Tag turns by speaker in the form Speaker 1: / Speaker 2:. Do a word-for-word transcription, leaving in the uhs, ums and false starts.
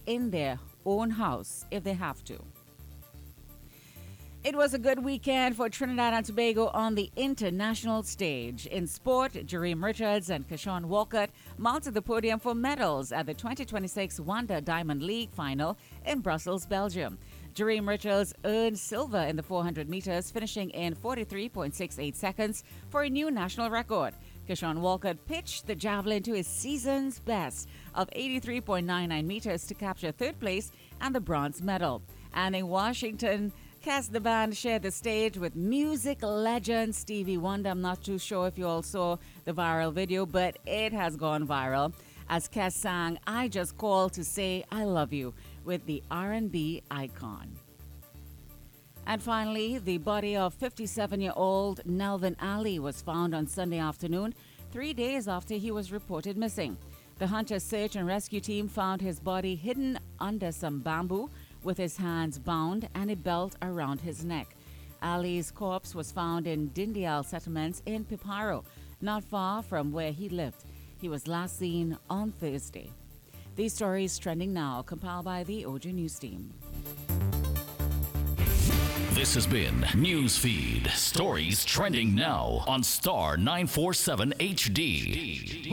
Speaker 1: in their own house if they have to. It was a good weekend for Trinidad and Tobago on the international stage. In sport, Jareem Richards and Keshawn Walcott mounted the podium for medals at the twenty twenty-six Wanda Diamond League final in Brussels, Belgium. Jareem Richards earned silver in the four hundred meters, finishing in forty-three point six eight seconds for a new national record. Keshawn Walcott pitched the javelin to his season's best of eighty-three point nine nine meters to capture third place and the bronze medal. And in Washington, Cass the Band shared the stage with music legend Stevie Wonder. I'm not too sure if you all saw the viral video, but it has gone viral as Cass sang I Just Called to Say I Love You with the R and B icon. And finally, the body of fifty-seven-year-old Nelvin Ali was found on Sunday afternoon, three days after he was reported missing. The Hunter Search and Rescue team found his body hidden under some bamboo with his hands bound and a belt around his neck. Ali's corpse was found in Dindial settlements in Piparo, not far from where he lived. He was last seen on Thursday. These stories trending now, compiled by the O J News team.
Speaker 2: This has been Newsfeed. Stories trending now on Star nine forty-seven H D.